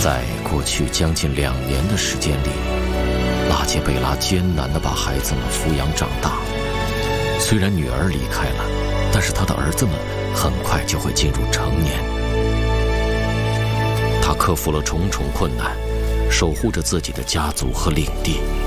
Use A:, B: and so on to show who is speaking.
A: 在过去将近2年的时间里，拉杰贝拉艰难地把孩子们抚养长大。虽然女儿离开了，但是他的儿子们很快就会进入成年。他克服了重重困难，守护着自己的家族和领地。